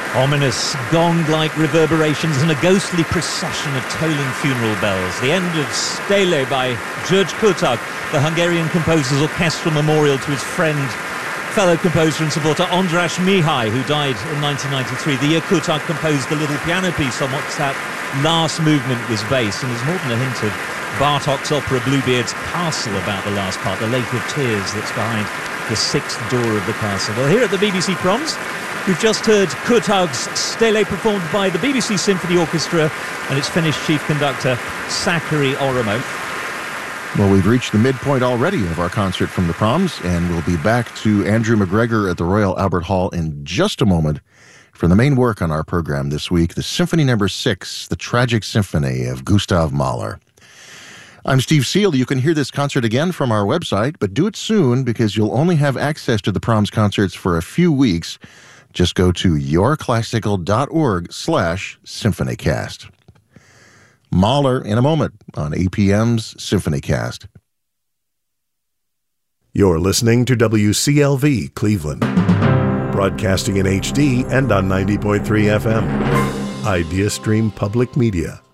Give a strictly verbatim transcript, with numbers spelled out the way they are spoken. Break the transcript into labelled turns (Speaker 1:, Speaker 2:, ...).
Speaker 1: Ominous gong-like reverberations and a ghostly procession of tolling funeral bells. The end of Stele by György Kurtag, the Hungarian composer's orchestral memorial to his friend, fellow composer and supporter András Mihai, who died in nineteen ninety-three. The year Kurtag composed the little piano piece on which that last movement was based, and there's more than a hint of Bartók's opera Bluebeard's Castle about the last part, the Lake of Tears that's behind the sixth door of the castle. Well, here at the B B C Proms, we've just heard Kurtag's Stele performed by the B B C Symphony Orchestra and its Finnish chief conductor, Sakari Oramo.
Speaker 2: Well, we've reached the midpoint already of our concert from the Proms, and we'll be back to Andrew McGregor at the Royal Albert Hall in just a moment for the main work on our program this week, the Symphony Number Six, the Tragic Symphony of Gustav Mahler. I'm Steve Seal. You can hear this concert again from our website, but do it soon because you'll only have access to the Proms concerts for a few weeks. Just go to yourclassical.org slash symphonycast. Mahler in a moment on A P M's SymphonyCast.
Speaker 3: You're listening to W C L V Cleveland, broadcasting in H D and on ninety point three F M. IdeaStream Public Media.